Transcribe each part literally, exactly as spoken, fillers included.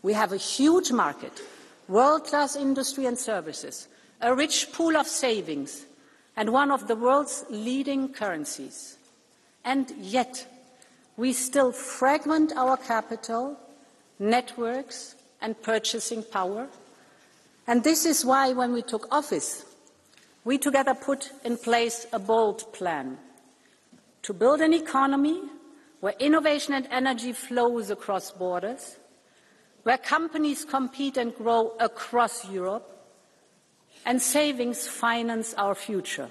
We have a huge market, world-class industry and services, a rich pool of savings, and one of the world's leading currencies. And yet, we still fragment our capital, networks, and purchasing power. And this is why, when we took office, we together put in place a bold plan to build an economy where innovation and energy flows across borders, where companies compete and grow across Europe, and savings finance our future.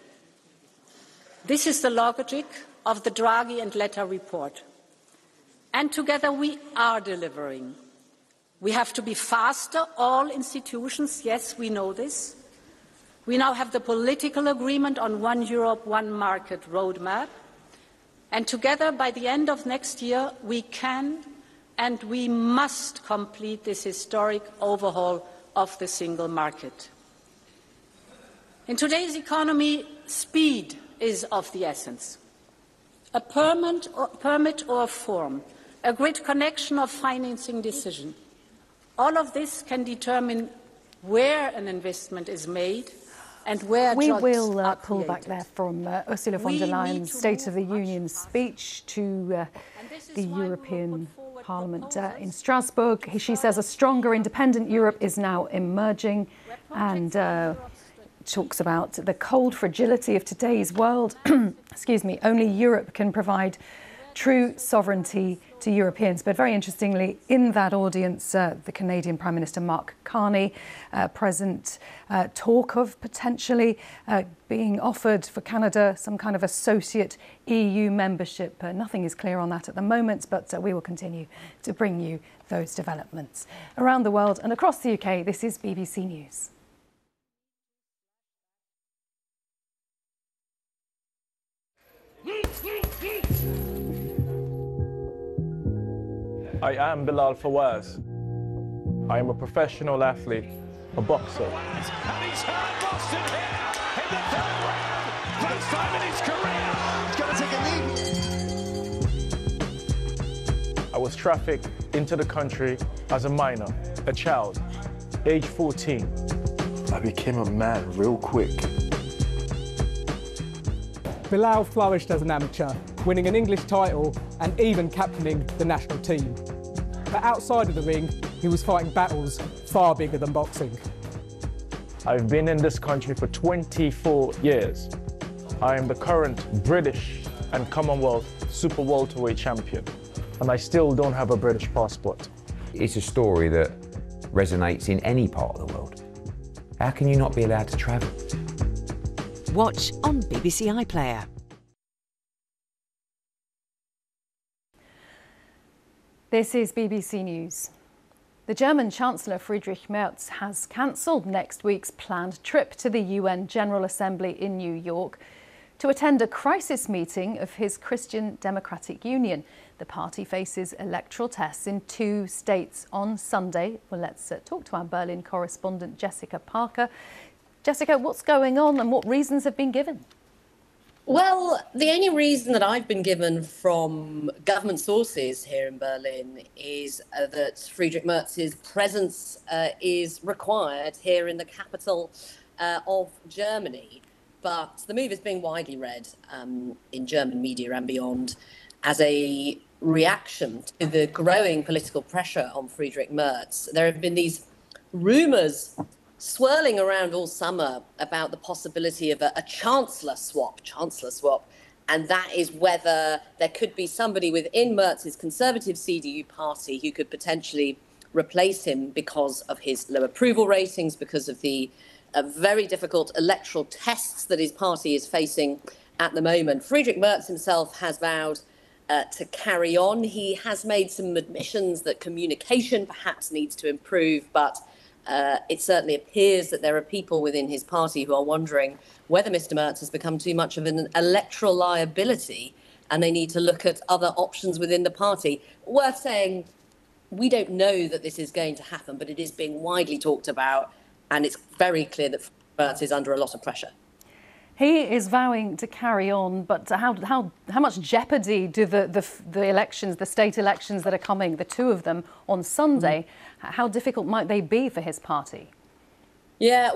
This is the logic of the Draghi and Letta report. And together we are delivering. We have to be faster, all institutions, yes, we know this. We now have the political agreement on One Europe, One Market roadmap. And together, by the end of next year, we can and we must complete this historic overhaul of the single market. In today's economy, speed is of the essence. A permit or, permit or form, a grid connection or financing decision, all of this can determine where an investment is made and where we jobs will uh, are pull created. back there from uh, Ursula von der Leyen's State of the Union speech to uh, the European Parliament uh, in Strasbourg. She says a stronger, independent Europe is now emerging, and uh, talks about the cold fragility of today's world. Excuse me, only Europe can provide true sovereignty to Europeans. But very interestingly, in that audience, uh, the Canadian Prime Minister Mark Carney, uh, present, uh, talk of potentially uh, being offered for Canada some kind of associate E U membership. Uh, nothing is clear on that at the moment, but uh, we will continue to bring you those developments around the world and across the U K. This is B B C News. I am Bilal Fawaz. I am a professional athlete, a boxer. And he's hurt Boston here in the third round. First time in his career. He's going to take a knee. I was trafficked into the country as a minor, a child, age fourteen. I became a man real quick. Bilal flourished as an amateur, winning an English title and even captaining the national team. But outside of the ring, he was fighting battles far bigger than boxing. I've been in this country for twenty-four years. I am the current British and Commonwealth super welterweight champion, and I still don't have a British passport. It's a story that resonates in any part of the world. How can you not be allowed to travel? Watch on B B C iPlayer. This is B B C News. The German Chancellor Friedrich Merz has cancelled next week's planned trip to the U N General Assembly in New York to attend a crisis meeting of his Christian Democratic Union. The party faces electoral tests in two states on Sunday. Well, let's uh, talk to our Berlin correspondent Jessica Parker. Jessica, what's going on and what reasons have been given? Well, the only reason that I've been given from government sources here in Berlin is uh, that Friedrich Merz's presence uh, is required here in the capital uh, of Germany. But the move is being widely read um, in German media and beyond as a reaction to the growing political pressure on Friedrich Merz. There have been these rumours swirling around all summer about the possibility of a, a chancellor swap, chancellor swap, and that is whether there could be somebody within Merz's conservative C D U party who could potentially replace him because of his low approval ratings, because of the uh, very difficult electoral tests that his party is facing at the moment. Friedrich Merz himself has vowed uh, to carry on. He has made some admissions that communication perhaps needs to improve, but Uh, it certainly appears that there are people within his party who are wondering whether Mister Merz has become too much of an electoral liability and they need to look at other options within the party. Worth saying, we don't know that this is going to happen, but it is being widely talked about, and it's very clear that Merz is under a lot of pressure. He is vowing to carry on, but how how how much jeopardy do the, the the elections, the state elections that are coming, the two of them on Sunday, How difficult might they be for his party? Yeah.